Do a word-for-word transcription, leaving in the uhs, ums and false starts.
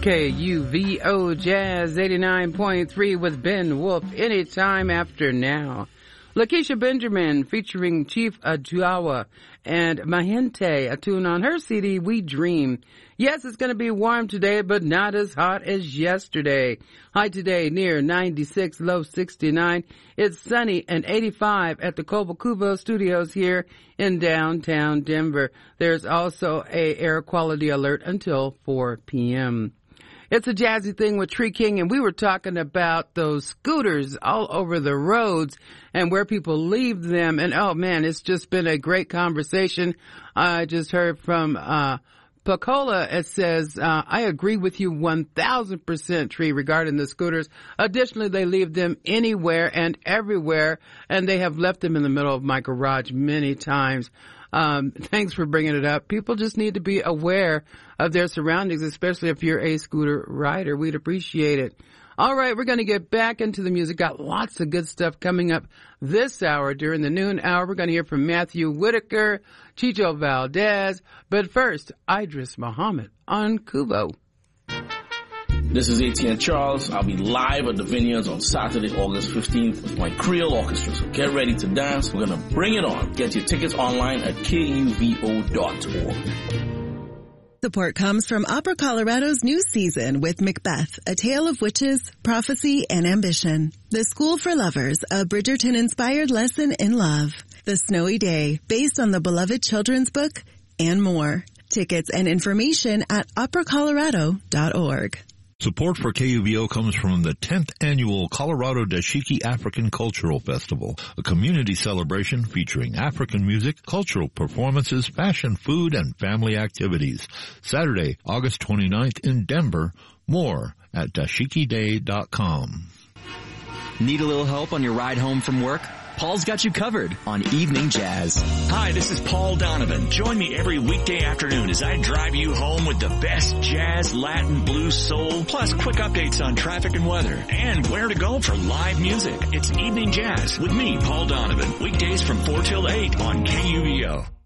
K U V O Jazz eighty-nine point three with Ben Wolf anytime after now. Lakeisha Benjamin featuring Chief Ajuawa and Mahente, a tune on her C D, We Dream. Yes, it's going to be warm today, but not as hot as yesterday. High today near ninety-six, low sixty-nine. It's sunny and eighty-five at the Kobakubo Studios here in downtown Denver. There's also a air quality alert until four p.m. It's a jazzy thing with Tree King, and we were talking about those scooters all over the roads and where people leave them. And, oh, man, it's just been a great conversation. I just heard from uh Pacola. It says, uh, I agree with you one thousand percent, Tree, regarding the scooters. Additionally, they leave them anywhere and everywhere, and they have left them in the middle of my garage many times. Um, thanks for bringing it up. People just need to be aware of their surroundings, especially if you're a scooter rider. We'd appreciate it. All right, we're going to get back into the music. Got lots of good stuff coming up this hour. During the noon hour, we're going to hear from Matthew Whitaker, Chicho Valdez. But first, Idris Muhammad on Kubo. This is A T N Charles. I'll be live at the Vineyards on Saturday, August fifteenth with my Creole Orchestra. So get ready to dance. We're going to bring it on. Get your tickets online at K U V O dot org. Support comes from Opera Colorado's new season with Macbeth, A Tale of Witches, Prophecy, and Ambition. The School for Lovers, a Bridgerton-inspired lesson in love. The Snowy Day, based on the beloved children's book, and more. Tickets and information at opera colorado dot org. Support for K U V O comes from the tenth Annual Colorado Dashiki African Cultural Festival, a community celebration featuring African music, cultural performances, fashion, food, and family activities. Saturday, August twenty-ninth in Denver. More at dashiki day dot com. Need a little help on your ride home from work? Paul's got you covered on Evening Jazz. Hi, this is Paul Donovan. Join me every weekday afternoon as I drive you home with the best jazz, Latin, blues, soul, plus quick updates on traffic and weather, and where to go for live music. It's Evening Jazz with me, Paul Donovan, weekdays from four till eight on K U V O.